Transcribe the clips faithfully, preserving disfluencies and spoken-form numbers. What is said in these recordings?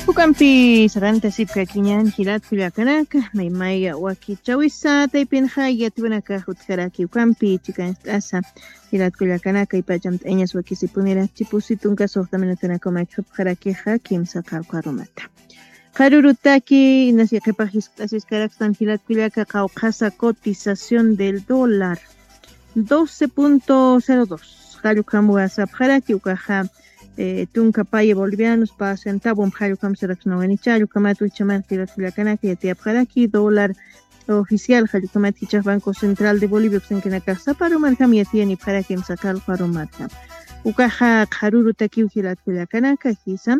Ukampi saranta sipka kinyan hilat kuliakanaka maymaya waki chawisa taypinja yatiwanaka hutkaraki ukampi chikan asa hilat kuliakanaka ipacham eñas wakisipunira chipusitunka sohtaminatanaka maykharaki kimsa kawkarumata qarurutaki nasi qipajis asiskaraqstan hilat kuliaka qawqasa cotización del dólar doce punto cero dos qallukamu asapjaraki ukaja Eh, tunka paye bolivianos pa centavo mjayo kam serak no ni chayo kamatu chaman tira tila que te apjaraki dólar oficial jayo kamati cha Banco Central de Bolivia sen kana casa para marcam yati ni para que sacar para marcam ukaja qaruru taki ukilat tila kanaka hisam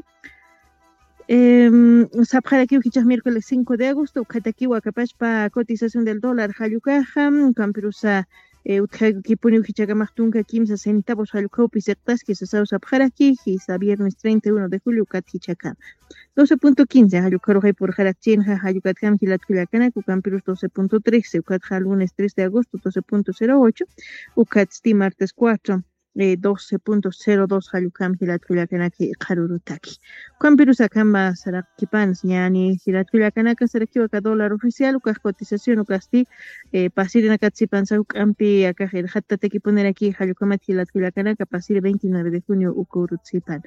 em sapjaraki ukicha miércoles cinco de agosto ukataki wakapash pa cotización del dólar jayo kaja kampirusa Utjagipuni Ujichagamachtunka quince centavos al copi sectas que se sausa Jaraki, Gisa viernes treinta y uno de julio Katichakan. doce punto quince Hayukaroje por Jarakchen, Hayukatkam Hilatkulakana, Ukampirus doce punto trece, Ukatja lunes tres de agosto doce punto cero ocho, Ukatsti martes cuatro. Eh, doce punto cero dos Hayukam Hilatkullakanaki Karurutaki. Ukampirus Akamba Sarakipans, Yani Hilatkullakanaka Sarakiwaka dólar oficial, Ukas cotización, Ukasti, eh, Pasir en Akatsipansa Ukampi, Akajel Hatta Teki poner aquí Hayukamat Hilatkullakanaka, Pasir veintinueve de junio Ukurutsipan.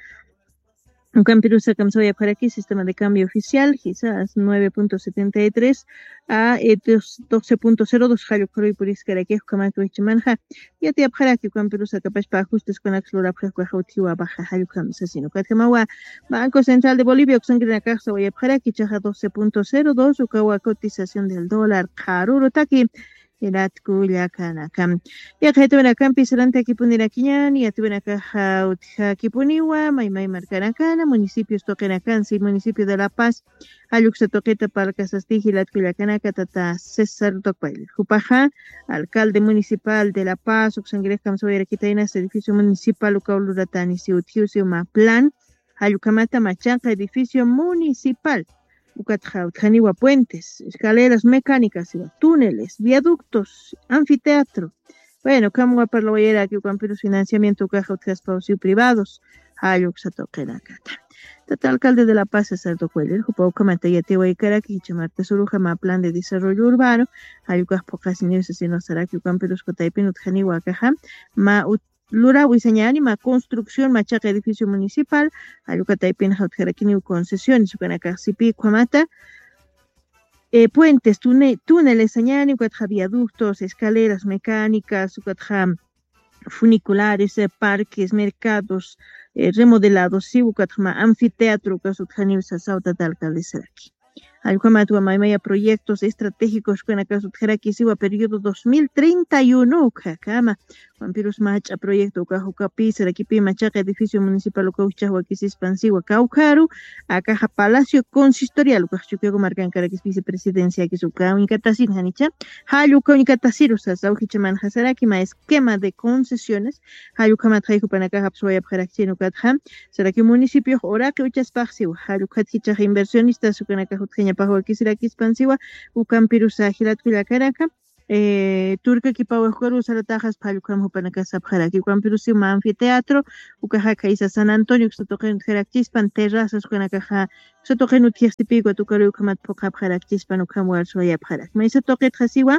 Ukampirus Akamsoya para aquí, sistema de cambio oficial, quizás nueve punto setenta y tres a doce punto cero dos Hayukaro y Puriskaraki, Ukamatu Chimanja, y a ti Abjaraki, Ukampirus Akapash para ajustes con Axlora Pajutiwa Baja Hayukam Sasino Katamawa, Banco Central de Bolivia, Oxangre Casa, y Abjaraki, Chaja doce punto cero dos, Ukawa cotización del dólar, Karuro Taki. Hilat Kuliakanaka. Ya que tuve una campi serante aquí punira quiñan y tuve una caja aquí puniwa, maimai marcanacana, municipios toquenacan, sí, municipio de La Paz, Ayuxa toqueta para Casasti, Hilat Kuliakanaka, tata César Tocpail. Jupaja, alcalde municipal de La Paz, Oxangre Camsoyera Quitaina, edificio municipal, Ucaururatani, Siutiusio Plan, Ayucamata Machanca, edificio municipal. Ukatja, Utjaniwa, puentes, escaleras mecánicas, túneles, viaductos, anfiteatro. Bueno, como para lo era que Ukampiros financiamiento caja espacios privados, Ayuxa toquenacata. Tata alcalde de La Paz, César Tocuel, Jupau Camatayate, Huaycaraki, Chamarte Suruja, ma plan de desarrollo urbano, Ayucas pocas niños, sino Saraki, Ukampiros Cotaipin, Utjaniwa, caja, ma Lura Huiseñani, ma construcción, machaca edificio municipal, Ayucataipin, Jautjarakini, concesiones, Ucanacasipi, Cuamata, eh, puentes, túne, túneles, Sañani, Ucatja viaductos, escaleras mecánicas, Ucatja funiculares, eh, parques, mercados, eh, remodelados, sí, Ucatja anfiteatro, Casutjani, Sasauta, alcalde Saraki. Ayucamatu Maimaya proyectos estratégicos con acaso Tjaraki periodo dos mil treinta y uno Kakama Vampiros Macha proyecto Kajukapi Sarakipi Machaca edificio municipal Ukaucha Huaquisis Pansiwa Caucaru Acaja Palacio Consistorial Ukachuquego Marcan Carakis vicepresidencia Kisuka Unicatasin Hanicha Hayuka Unicatasiru Sasauhichaman Hasaraki ma esquema de concesiones Hayukamat Haiku Panacaja Psuaya Parakchino Katha Saraki municipio Oraque Uchaspaxi Hayukaticha inversionistas Sukanakajutjeña Pajo Kisirakis Pansiwa Ukampirusa Hilat Kuliakanaka Eh, turca que pau jugar usar tajas para lucam para casa para que cuando pero si un anfiteatro ucaja caisa San Antonio que se toca en jerarquis pan terrazas con la caja se toca en utias típico tu caro camat poca jerarquis pan ucam war soya para me se toca trasiwa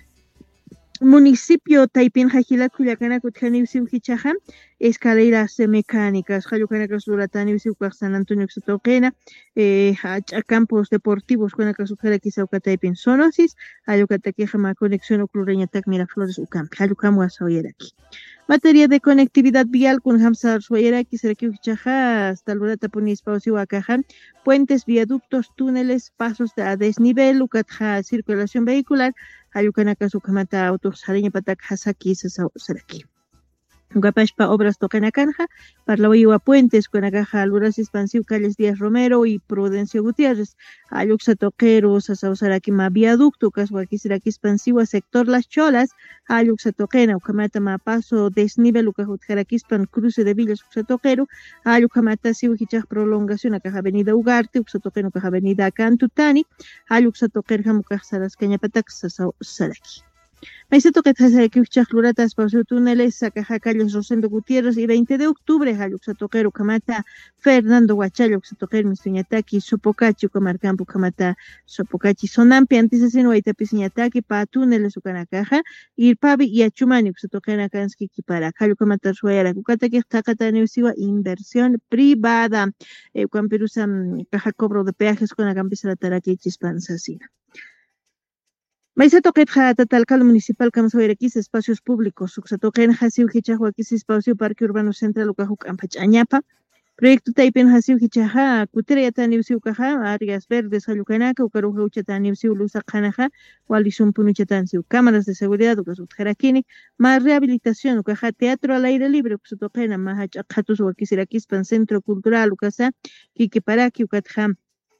municipio Taipin Jajila Culiacana Kutjani Siujichaja escaleras mecánicas Jayucana Suratani Siuca San Antonio Xatoquena eh a campos deportivos con la casujera Kisauca Taipin Sonosis Ayucataqueja conexión oclureña Tac Miraflores Ucam Jayucamua Soyeraki materia de conectividad vial con Hamsar Soyeraki Serakiuchaja hasta Lurata Punis Pausiu Acajan puentes viaductos túneles pasos a desnivel Ucatja circulación vehicular Ayucanaka Sukamata autos Hariña Patak Hasaki Saraki. Gapashpa obras Tocanacanja, Parlaoiwa Puentes, Cuenacaja, Alburas Expansivo, Calles Díaz Romero y Prudencio Gutiérrez, Ayuxa Toquero, Sasausaraquima Viaducto, Cashuaquisiraquis Expansiva, Sector Las Cholas, Ayuxa Toquena, Ucamata Mapaso, Desnivel, Ucajutjaraquispan, Cruce de Villas, Uxa Toquero, Ayucamata Siujichaj Prolongación, Acaja Avenida Ugarte, Uxa Toqueno, Caja Avenida Cantutani, Ayuxa Toquerja, Mucaj Sarascaña Patak, Sasau Saraki. Maisato que tasarakiuchaq luratas paseo túneles sacaja calles Rosendo Gutiérrez y veinte de octubre Jaluxatoquero Kamata Fernando Huachallo Xatoquer Mistuñataki Sopocachi Comarcampo Kamata Sopocachi Sonampi Antisasin Waitapisiñataki pa túneles ukanakaja Irpabi y Achumani Xatoquena Kanski para Cayo Kamata Suayara Kukataki Takata Neusiwa inversión privada eh, Juan Perusa caja cobro de peajes con la campisa la Taraki Chispansasina. Maisato qetqa tatalcal municipal kamsawirakis espacios públicos suksatoqen hasiu hichahwakis espacio parque urbano central ukahuk ampachañapa proyecto taipen hasiu hichaha kutirayata niusiu kaha áreas verdes halukanaka ukaruja uchata niusiu lusaqanaja walisum punuchatansiu cámaras de seguridad ukasutjarakini más rehabilitación ukaha teatro al aire libre uksutoqena mahach aqhatus wakisirakispan centro cultural ukasa kikiparaki ukatja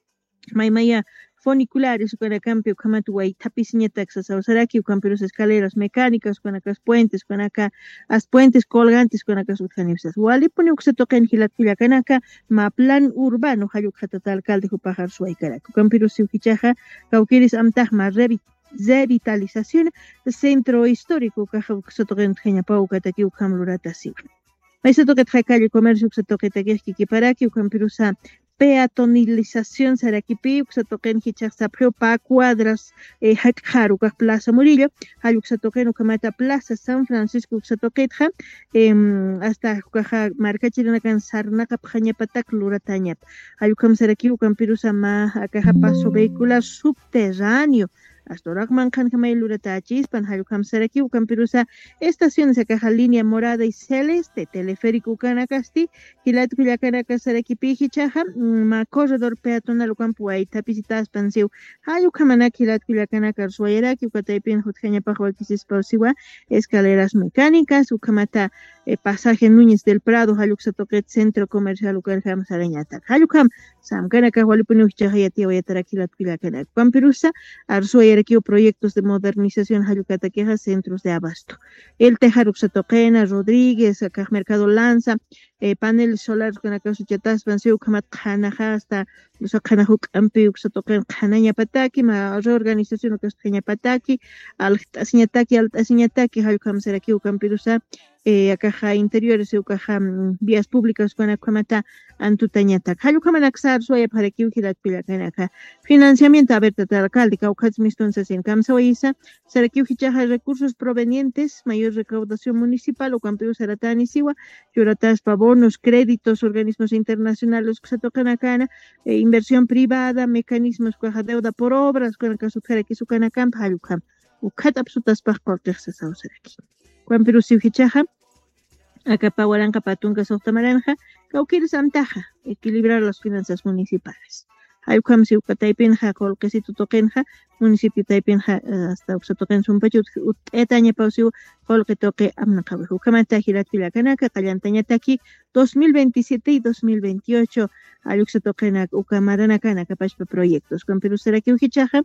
maymaya funiculares, ukanacampi, ukamatuay, tapisiñataxa, sausaraki, ukamperos escaleras mecánicas, ukanacas puentes, ukanaka as puentes colgantes, ukanacas utjanipsas. Walipuni uksatoqen hilatkullakanaka, ma plan urbano, hayukhatata alcalde hupajar suaykaraka. Ukamperos ukichaja, kaukiris amtaj ma revi revitalización, centro histórico, ukaja uksatoqen tjeñapa, ukataki ukamlurata siwa. Maisato que calle comercio uksatoqetaki kikiparaki, ukamperosa peatonalización sarakipi uksatoqen hichaqsaprio pa cuadras eh, hakharu kaq Plaza Murillo hay uksatoqen ukamata Plaza San Francisco uksatoqetja eh, hasta ukaja markachiranakan sarnaqa phañapatak luratañap hay ukam saraki ukam pirusa ma akaja paso vehicular subterráneo hasta ahora mancan kamay luratachis pan hay ukam saraki ukam pirusa estaciones akaja línea morada y celeste teleférico ukanakasti hilat kullakanaka sarakipi hichaja ma corredor peatonal ukampu ay tapisitas pansiu hay ukamanaki hilat kullakanaka suayaraki ukataypin hutjañapaj wakisis pausiwa escaleras mecánicas ukamata eh, pasaje Núñez del Prado haluksatoqet centro comercial ukalham sarañata halukam samkanaka walipuni hichajayati wayataraki hilat kullakanaka pampirusa arsuay proyectos de modernización Hayucataqueja, centros de abasto. El Tejar Uxatoquena, Rodríguez, acá Mercado Lanza, eh, paneles solares con acá Suchatas, Banseu, Kamat Khanaja, hasta los Akanajuk Ampi Uxatoquen, Khanaña Pataki, ma reorganización Uxatoqueña Pataki, al Tasiñataki, al Tasiñataki, Hayucam Seraki, Ucampirusa, eh, acá interiores, ucaja vías públicas con acamata antutañata. Hayucamanaxar, Suaya para que Ujilat Pilacanaka. Financiamiento abierto al alcalde, Caucats Mistonces en Kamsaoisa, Seraki Ujichaja recursos provenientes, mayor recaudación municipal, o Campeo Saratani Siwa, Yuratas Pavonos, créditos, organismos internacionales, Xatocanacana, eh, inversión privada, mecanismos cuaja deuda por obras, con el caso de Sucanacamp, Hayucam, Ucat absolutas Pajportexa Sauseraki. Juan Perú Siujichaja, Acapahuaranca Patunca Sotamaranja, Cauquiris Antaja, equilibrar las finanzas municipales. Hayukam Siucataipenja, Colquesito Toquenja, municipio Taipenja, hasta Uxatoquen Sumpachut, Etaña Pausiu, Colque Toque Amnacabe, Ucamata, Giratila Canaca, Callantañataki, dos mil veintisiete y dos mil veintiocho, Ayuxatoquena, Ucamarana Cana, Capachpa Proyectos, con Perú Seraki Ujichaja,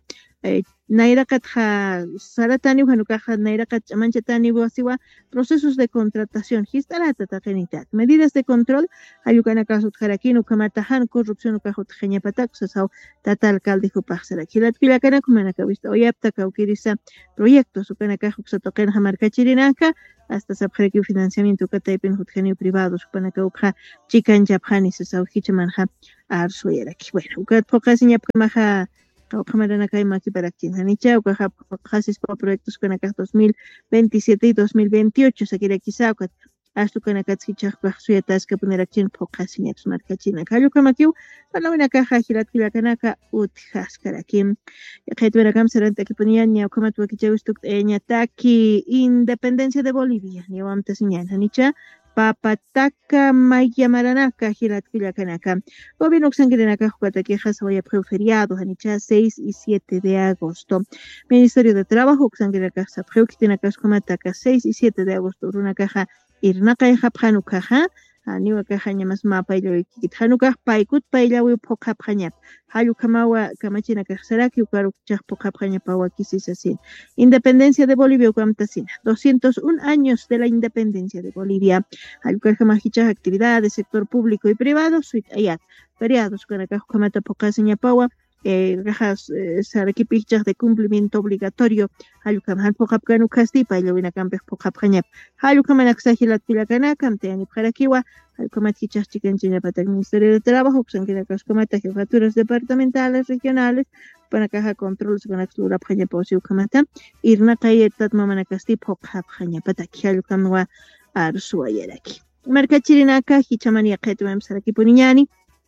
Nairakat Saratani, Hanukaja, Nairakat Manchatani, Wasiwa, procesos de contratación, Histarata Tajenitat, medidas de control, Ayucanacasut Jaraquín, Ucamatajan, corrupción, Ucajut Geniapatak, Sasau, Tata Alcalde Jupaxera, Gilatila Cana, Kumanacavista, Oyapta, Cauquirisa, proyectos, Ucanacaju, Xatoquen, Jamarcachirinaka, hasta Sabjareki financiamiento, Cataipen, Jutgenio privado, Supanacauja, Chican Japani, Sasau, Hichamanha, Arsueraki. Bueno, Ucat Pocasiña Pramaja. Camaranacá y Maki para quien Hanicha, Ucaja, Jasis para proyectos Canacas dos mil veintisiete y dos mil veintiocho, Sakira Kisaucat, Astu Canacatsi Chakwa, Suyatasca, Punerakin, Pocasiñaps, Marcachina, Kayukamakiu, para una caja, Gilat Kilakanaka, Utjaskarakim, Hetveracam, Serente Kipunian, Yakamatuakichaustuk, Eñataki, Independencia de Bolivia, Niawamta Siñan, Hanicha, Papataca Mayamaranaka, Gilat Kilakanaka. Gobierno Xanguiranaka, Jucataqueja, Soya Feriado, Hanicha, seis y siete de agosto. Ministerio de Trabajo, Xanguiranaka, Sapjeukitinaka, Jumataka, seis y siete de agosto. Una caja, Irnaka y Japjanukaja, Aniwa caja, Yamas Mapa y Loikit Hanukaj, Paikut, Pailawi, Pokapjanyap, Hayukamawa, Kamachina Kajsaraki, Ukaruk, Pokapjanyapawa, Kisisasin. Independencia de Bolivia, Ukamtasina. doscientos un años de la independencia de Bolivia. Hayukajamajichaj, actividades, sector público y privado, Suit Ayat. Feriados, Kanakajukamata, Pokasiñapawa, rajas sarakipichaq de cumplimiento obligatorio hallukaman puqapkanu kastipa illawinakanpik puqapqañap hallukaman aksahilat pilakanaka amtayani qarakiwa hallukamat kichaqchikanchinapatak Ministerio de Trabajo kusankinakuskamata jefaturas departamentales regionales panakaja controles kunakas lurapqañapa usiukamata irna qayetat mamana kasti puqapqañapatak hallukamwa arsuayaraki markachirinaka hichamani qhetwam sarakipuniñani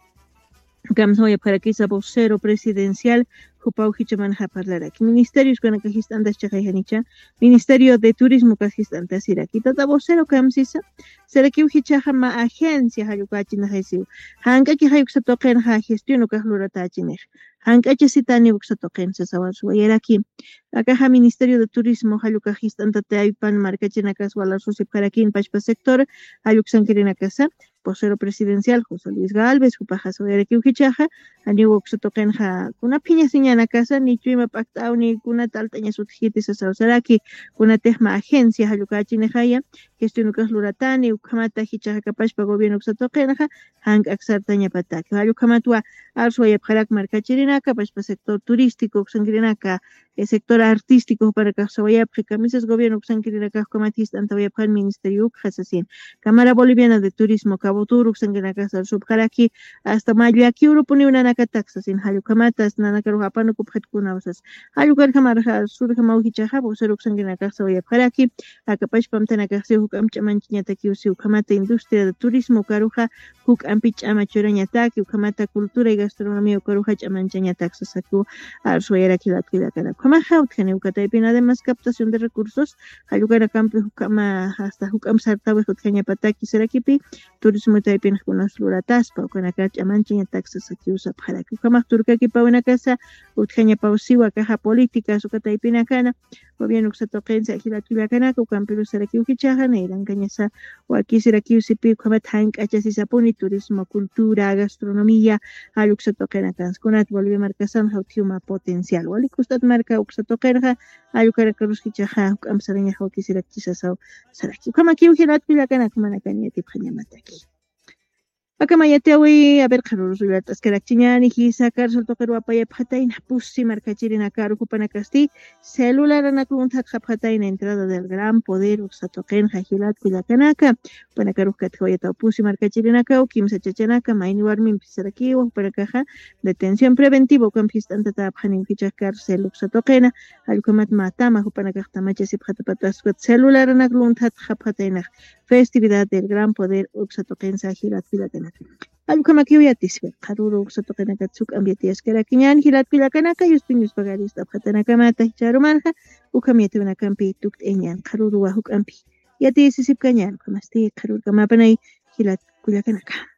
Gamsoya para que esa vocero presidencial Jupau Hichaman Japarlaraki. Ministerios con Kajistantas Chajanicha, Ministerio de Turismo Kajistantas Iraki. Tata vocero Kamsisa, Seraki Hichahama Agencia Hayukachina Hesiu. Hankaki Hayuksatoken Ha gestión Kahluratachinek. Hankachi Sitani Buxatoken Sasawasu Yeraki. Akaha Ministerio de Turismo Hayukajistanta Taipan Markachinakas Wala Susip Harakin Pachpa Sector Hayuksankirina Casa. Vocero presidencial José Luis Galvez, Jupaja Soyareki Ujichaja, Aniwo Xotokenja, Kuna Piña Siñana Casa, ni Chuima Pactao, ni Kuna Taltaña Sutjiti Sasausaraki, Kuna Tejma Agencia, Hayukachi Nejaya, Gestionukas Luratani, Ukamata Hichaja Capachpa Gobierno Xotokenja, Hank Axartaña Pataki, Hayukamatua, Arsuaya Parak Marcachirinaka, Pachpa Sector Turístico, Xangrinaka, el sector artístico para Casoyap, Camisas Gobierno Xangrinaka, Comatista, Antaviapan Ministerio Ujasasin, Cámara Boliviana de Turismo, Caboturuk, Sanganakasar Subharaki, hasta mayo aquí Europoni una nakataxas en Hayukamatas, Nanakaruhapano Kuphetkunavas, Hayukar Hamarha, Surhamauhichaha, Boseruk Sanganakasa, Yaparaki, Akapash Pamtanakasi, Hukam Chamanchiataki, Ukamata Industria de Turismo, Karuja, Huk Ampich Amachuranyataki, Ukamata Cultura y Gastronomía, Karuja Chamanchanyataxas, Aku, Arsueraki, la Kilakana, Kamaha, Utkaniukataipin, además captación de recursos, Hayukara Campo, Hukama, hasta Hukam Sartawe, Hutkanyapataki, Serakipi, Turismo Taipin kunas lurataspa ukanakach amanchiña taxas aquí usa para que kamak turkaki pa una casa utjaña pausiwa caja política suka taipina kana gobierno que se toquense aquí la tuya kana ku camperu seraki ukichaja neiran cañasa o aquí seraki usipi kamat hank achasi sapuni turismo cultura gastronomía aluk se toquena kans kunat volvi marcasan hautiuma potencial wali kustat marca uksa toquerja alukara karuski chaja amsaraña hauki seraki sasau seraki kamaki ukilat tuya kana kumana kanya tipjañamataki Acá mayatewi a ver carros ribatas caracchiñani hisa carso toquero apaya pataina pusi marcachirina caro cupanacasti celular anakunta japataina entrada del gran poder uxatoquen jajilat kuyakanaka panacaru katjoyata pusi marcachirina cao kimsa chachanaka maini warmin pisaraki o panacaja detención preventivo campistanta tapjanin fichakar cel uxatoqena alcomat matama jupanacasta machasi patapatas celular anakunta japataina festividad del gran poder uxatoquen jajilat kuyakanaka Alukamakiu yatiswe qaruru uqsatoqinaka tsuk ambiatiaskara kiñan hilat pilakanaka yuspiñus pagaris tapqatanaka mata hicharumanqa ukamiyatiwanakampi tukt eñan qaruru wahuk ampi yatisisip kañan kamasti qarurka mapanay hilat kullakanaka